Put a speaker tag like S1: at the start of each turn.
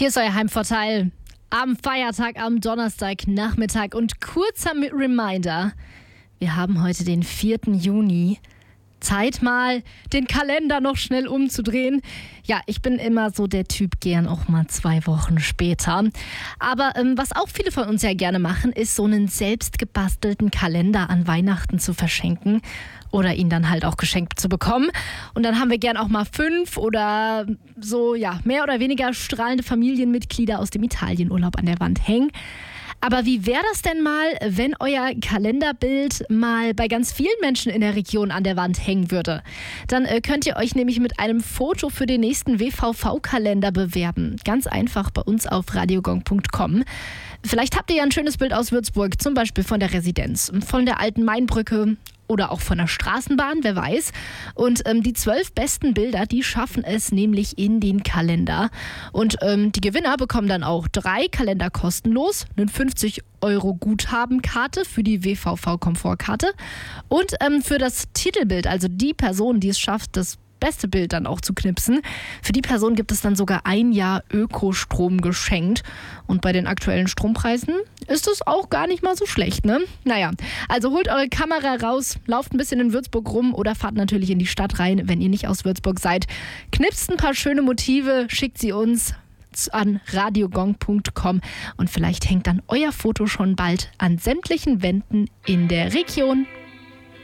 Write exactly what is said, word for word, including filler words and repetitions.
S1: Hier ist euer Heimvorteil am Feiertag, am Donnerstagnachmittag und kurzer Reminder, wir haben heute den vierten Juni. Zeit mal, den Kalender noch schnell umzudrehen. Ja, ich bin immer so der Typ, gern auch mal zwei Wochen später. Aber ähm, was auch viele von uns ja gerne machen, ist so einen selbst gebastelten Kalender an Weihnachten zu verschenken oder ihn dann halt auch geschenkt zu bekommen. Und dann haben wir gern auch mal fünf oder so, ja, mehr oder weniger strahlende Familienmitglieder aus dem Italienurlaub an der Wand hängen. Aber wie wäre das denn mal, wenn euer Kalenderbild mal bei ganz vielen Menschen in der Region an der Wand hängen würde? Dann äh, könnt ihr euch nämlich mit einem Foto für den nächsten W V V-Kalender bewerben. Ganz einfach bei uns auf radiogong punkt com. Vielleicht habt ihr ja ein schönes Bild aus Würzburg, zum Beispiel von der Residenz, von der alten Mainbrücke oder auch von der Straßenbahn, wer weiß. Und ähm, die zwölf besten Bilder, die schaffen es nämlich in den Kalender. Und ähm, die Gewinner bekommen dann auch drei Kalender kostenlos, eine fünfzig Euro Guthabenkarte für die W V V-Komfortkarte und ähm, für das Titelbild, also die Person, die es schafft, das beste Bild dann auch zu knipsen. Für die Person gibt es dann sogar ein Jahr Ökostrom geschenkt. Und bei den aktuellen Strompreisen ist es auch gar nicht mal so schlecht, ne? Naja, also holt eure Kamera raus, lauft ein bisschen in Würzburg rum oder fahrt natürlich in die Stadt rein, wenn ihr nicht aus Würzburg seid. Knipst ein paar schöne Motive, schickt sie uns an radiogong punkt com und vielleicht hängt dann euer Foto schon bald an sämtlichen Wänden in der Region.